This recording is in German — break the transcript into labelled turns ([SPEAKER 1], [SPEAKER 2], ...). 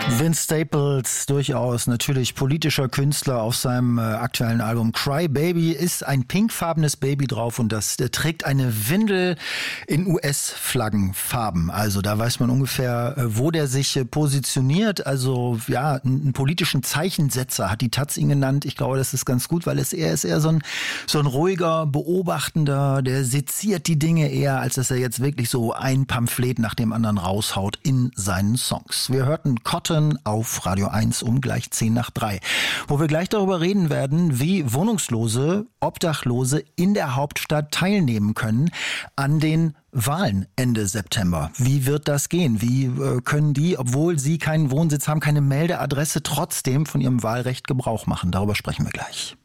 [SPEAKER 1] Vince Staples, durchaus natürlich politischer Künstler, auf seinem aktuellen Album Cry Baby ist ein pinkfarbenes Baby drauf und das trägt eine Windel in US-Flaggenfarben. Also da weiß man ungefähr, wo der sich positioniert. Also ja, einen politischen Zeichensetzer hat die Taz ihn genannt. Ich glaube, das ist ganz gut, weil er ist eher so ein ruhiger Beobachtender, der seziert die Dinge eher, als dass er jetzt wirklich so ein Pamphlet nach dem anderen raushaut in seinen Songs. Wir hörten Cotton auf Radio 1 um gleich 2:50, wo wir gleich darüber reden werden, wie Wohnungslose, Obdachlose in der Hauptstadt teilnehmen können an den Wahlen Ende September. Wie wird das gehen? Wie können die, obwohl sie keinen Wohnsitz haben, keine Meldeadresse, trotzdem von ihrem Wahlrecht Gebrauch machen? Darüber sprechen wir gleich.